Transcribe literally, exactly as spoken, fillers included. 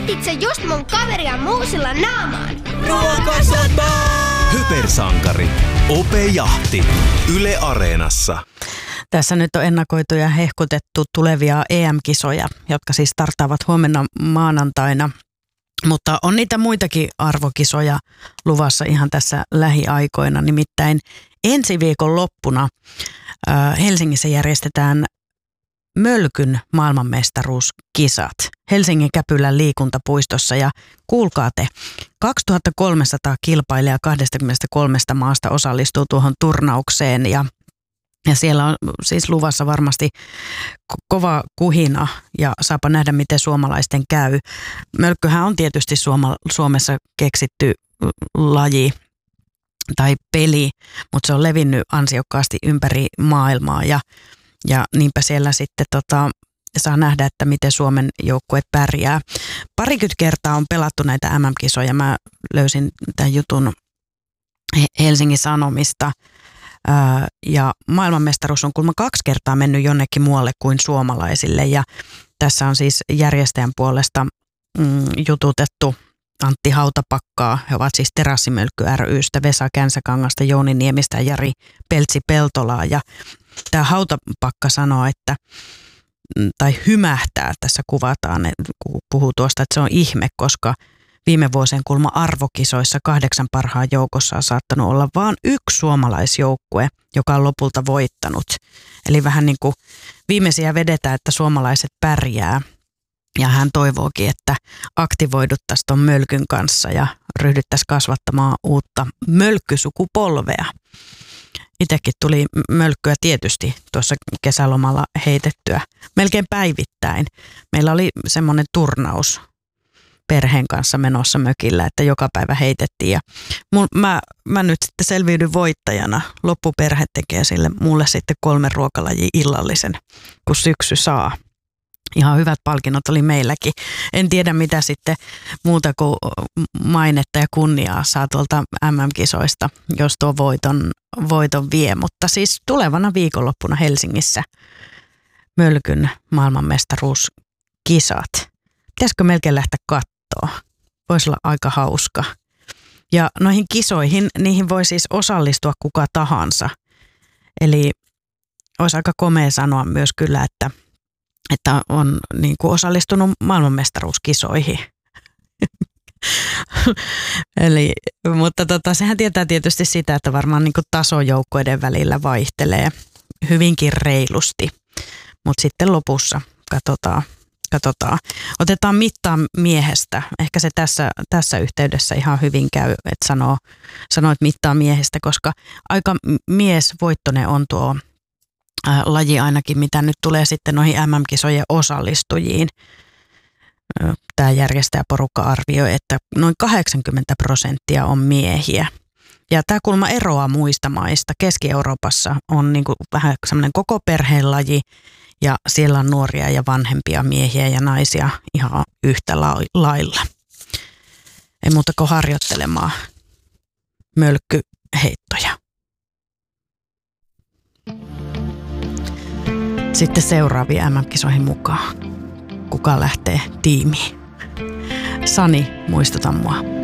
Ehtit sä just mun kaveria muusilla naamaan? Ruokasota! Hypersankari. Ope Jahti. Yle Areenassa. Tässä nyt on ennakoitu ja hehkutettu tulevia E M-kisoja, jotka siis startaavat huomenna maanantaina. Mutta on niitä muitakin arvokisoja luvassa ihan tässä lähiaikoina. Nimittäin ensi viikon loppuna äh, Helsingissä järjestetään Mölkyn maailmanmestaruuskisat Helsingin Käpylän liikuntapuistossa. Ja kuulkaa te, kaksituhattakolmesataa kilpailijaa kaksikymmentäkolme maasta osallistuu tuohon turnaukseen ja Ja siellä on siis luvassa varmasti ko- kova kuhina ja saapa nähdä, miten suomalaisten käy. Mölkkyhän on tietysti Suoma- Suomessa keksitty laji tai peli, mutta se on levinnyt ansiokkaasti ympäri maailmaa ja, ja niinpä siellä sitten tota, saa nähdä, että miten Suomen joukkueet pärjää. Parikymmentä kertaa on pelattu näitä M M-kisoja. Mä löysin tämän jutun Helsingin Sanomista. Ja maailmanmestaruus on kuulemma kaksi kertaa mennyt jonnekin muualle kuin suomalaisille ja tässä on siis järjestäjän puolesta mm, jututettu Antti Hautapakkaa. He ovat siis Terassimölkky ry:stä, Vesa Känsäkangasta, Jouni Niemistä ja Jari Peltsi-Peltolaa. Ja tämä Hautapakka sanoo, että tai hymähtää tässä kuvataan, kun puhuu tuosta, että se on ihme, koska viime vuosien kulma arvokisoissa kahdeksan parhaan joukossa on saattanut olla vain yksi suomalaisjoukkue, joka on lopulta voittanut. Eli vähän niin kuin viimeisiä vedetään, että suomalaiset pärjää. Ja hän toivookin, että aktivoiduttaisiin tuon Mölkyn kanssa ja ryhdyttäisiin kasvattamaan uutta mölkkysukupolvea. Itsekin tuli mölkkyä tietysti tuossa kesälomalla heitettyä melkein päivittäin. Meillä oli semmoinen turnaus perheen kanssa menossa mökillä, että joka päivä heitettiin ja mul, mä, mä nyt sitten selviydyn voittajana. Loppuperhe tekee sille mulle sitten kolme ruokalajia illallisen, kun syksy saa. Ihan hyvät palkinnot oli meilläkin. En tiedä mitä sitten muuta kuin mainetta ja kunniaa saa tuolta M M-kisoista, jos tuo voiton, voiton vie. Mutta siis tulevana viikonloppuna Helsingissä Mölkyn maailmanmestaruuskisat. Pitäisikö melkein lähteä katsomaan? Voisi olla aika hauska. Ja noihin kisoihin, niihin voi siis osallistua kuka tahansa. Eli olisi aika komea sanoa myös kyllä, että, että on niin kuin osallistunut maailmanmestaruuskisoihin. Eli, mutta tota, sehän tietää tietysti sitä, että varmaan niin kuin tasojoukkoiden välillä vaihtelee hyvinkin reilusti. Mutta sitten lopussa katsotaan. Katsotaan. Otetaan mittaa miehestä. Ehkä se tässä, tässä yhteydessä ihan hyvin käy, että sanoo, sanoo että mittaa miehestä, koska aika miesvoittoinen on tuo ää, laji ainakin, mitä nyt tulee sitten noihin M M-kisojen osallistujiin. Tämä järjestäjäporukka arvioi, että noin kahdeksankymmentä prosenttia on miehiä. Ja tämä kulma eroaa muista maista. Keski-Euroopassa on niin kuin vähän semmoinen koko perheen laji. Ja siellä on nuoria ja vanhempia miehiä ja naisia ihan yhtä lailla. Ei muuta kuin harjoittelemaan mölkkyheittoja. Sitten seuraavia M M-kisoihin mukaan. Kuka lähtee tiimiin? Sani, muistuta mua.